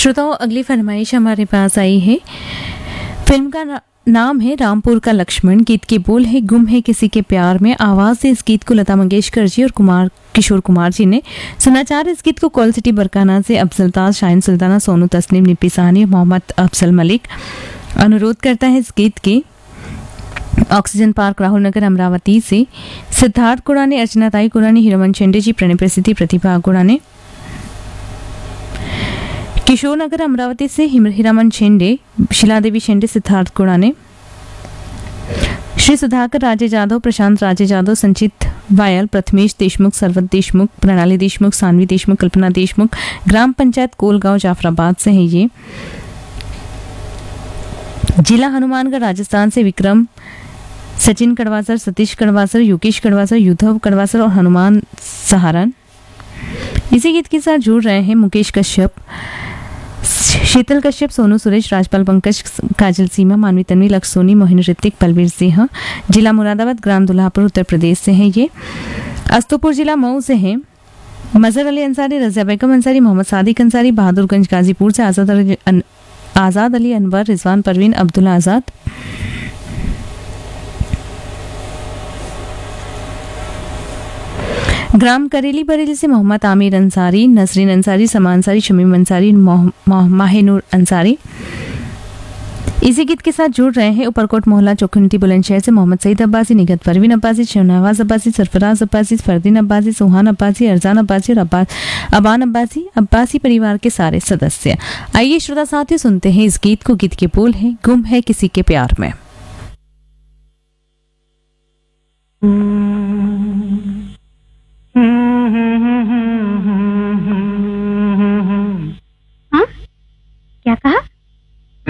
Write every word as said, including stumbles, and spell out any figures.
श्रोताओं, अगली फरमाइश हमारे पास आई है। फिल्म का ना, नाम है रामपुर का लक्ष्मण। गीत के बोल है गुम है किसी के प्यार में। आवाज से इस गीत को लता मंगेशकर जी और कुमार किशोर कुमार जी ने। समाचार इस गीत को कॉल सिटी बरकाना से अफजल ताज, शाहीन सुल्ताना, सोनू तस्नीम, निपी साहनी, मोहम्मद अफसल मलिक अनुरोध करता है इस गीत की ऑक्सीजन पार्क राहुल नगर अमरावती से सिद्धार्थ कुराने, अर्चना ताई कुराने, हीरामन शेंडे जी, प्रणय प्रसिद्धि, प्रतिभा कुराने, किशोर नगर अमरावती से हीरामन शेंडे, शिलादेवी शेंडे, सिद्धार्थ कुराने, श्री सुधाकर राजे जादव, प्रशांत राजे जादव, संचित वायल, प्रथमेश देशमुख, सरवत देशमुख, प्रणाली देशमुख, सानवी देशमुख, कल्पना देशमुख, ग्राम पंचायत कोलगांव जाफराबाद से है ये। जिला हनुमानगढ़ राजस्थान से विक्रम, सचिन कड़वासर, सतीश कड़वासर, योगेश कड़वासर, युद्धव कड़वासर और हनुमान सहारन। इसी गीत के साथ जुड़ रहे हैं मुकेश कश्यप, शीतल कश्यप, सोनू सुरेश, राजपाल पंकज, काजल सीमा, मानवी तन्वी, लक्ष्य सोनी, मोहिन ऋतिक, बलबीर सिंह। जिला मुरादाबाद, ग्राम दुल्हापुर, उत्तर प्रदेश से हैं ये। अस्तोपुर जिला मऊ से हैं मजहर अली अंसारी, रजिया बेगम अंसारी, मोहम्मद सादिक अंसारी। बहादुरगंज गाजीपुर से आज़ाद अली अन, आज़ाद अली अनवर, रिजवान परवीन, अब्दुल्ला आज़ाद। ग्राम करेली बरेली से मोहम्मद आमिर अंसारी, नसरीन अंसारी, समा अंसारी, शमीम अंसारी, माहिनूर अंसारी। इसी गीत के साथ जुड़ रहे हैं उपरकोट मोहल्ला चौखुंटी बुलंदशहर से मोहम्मद सईद अब्बासी, निगत परवीन अब्बासी, शहनवाज अब्बासी, सरफराज अब्बासी, फरदीन अब्बासी, सुहान अब्बासी, अरजान अब्बासी और अब्बास अबान अब्बासी। अब्बासी परिवार के सारे सदस्य। आइए श्रोता साथियों, सुनते हैं इस गीत को। गीत के बोल है गुम है किसी के प्यार में। हाँ? क्या कहा?